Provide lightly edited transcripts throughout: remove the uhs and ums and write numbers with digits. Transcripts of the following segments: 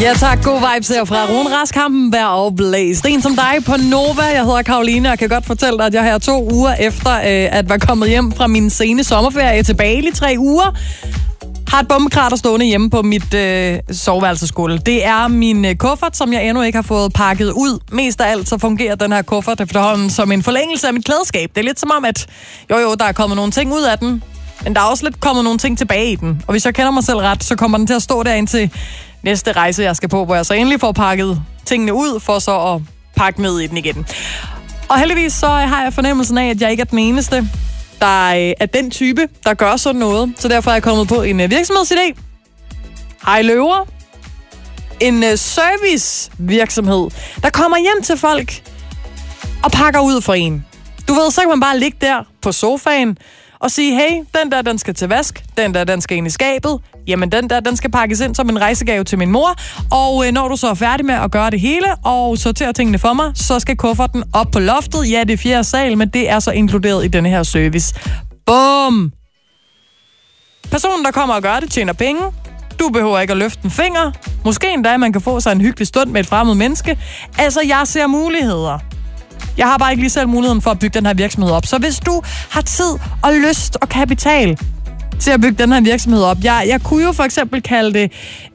Ja tak, god vibes herfra. Rune Rask, Hampenberg og Blaze. Det er en som dig på Nova. Jeg hedder Karoline, og jeg kan godt fortælle dig, at jeg her 2 uger efter at være kommet hjem fra min sene sommerferie til Bali 3 uger, har et bombekrater stående hjemme på mit soveværelsesgulv. Det er min kuffert, som jeg endnu ikke har fået pakket ud. Mest af alt så fungerer den her kuffert efterhånden som en forlængelse af mit klædeskab. Det er lidt som om, at der er kommet nogle ting ud af den, men der er også lidt kommet nogle ting tilbage i den. Og hvis jeg kender mig selv ret, så kommer den til at stå der indtil næste rejse, jeg skal på, hvor jeg så endelig får pakket tingene ud, for så at pakke ned i den igen. Og heldigvis så har jeg fornemmelsen af, at jeg ikke er den eneste, der er den type, der gør sådan noget. Så derfor er jeg kommet på en virksomhedsidé. Hej løver. En servicevirksomhed, der kommer hjem til folk og pakker ud for en. Du ved, så kan man bare ligge der på sofaen og sige, hey, den der, den skal til vask, den der, den skal ind i skabet, jamen den der, den skal pakkes ind som en rejsegave til min mor, og når du så er færdig med at gøre det hele, og sortere tingene for mig, så skal kufferten op på loftet. Ja, det er 4. sal, men det er så inkluderet i denne her service. Bum! Personen, der kommer og gør det, tjener penge. Du behøver ikke at løfte en finger. Måske endda, man kan få sig en hyggelig stund med et fremmed menneske. Altså, jeg ser muligheder. Jeg har bare ikke lige selv muligheden for at bygge den her virksomhed op. Så hvis du har tid og lyst og kapital til at bygge den her virksomhed op. Jeg kunne jo for eksempel kalde det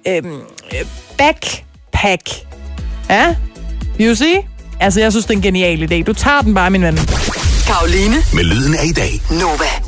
backpack. Ja? You see? Altså, jeg synes, det er en genial idé. Du tager den bare, min ven. Karoline med lyden af i dag. Nova.